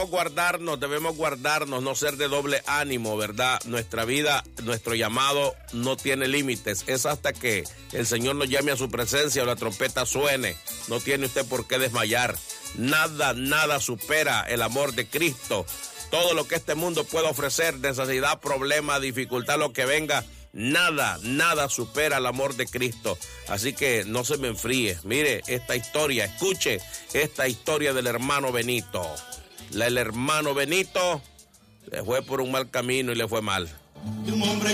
Debemos guardarnos, no ser de doble ánimo, ¿verdad? Nuestra vida, nuestro llamado no tiene límites. Es hasta que el Señor nos llame a su presencia o la trompeta suene. No tiene usted por qué desmayar. Nada supera el amor de Cristo. Todo lo que este mundo pueda ofrecer, necesidad, problema, dificultad, lo que venga, nada supera el amor de Cristo. Así que no se me enfríe. Mire esta historia, escuche esta historia del hermano Benito. El hermano Benito se fue por un mal camino y le fue mal.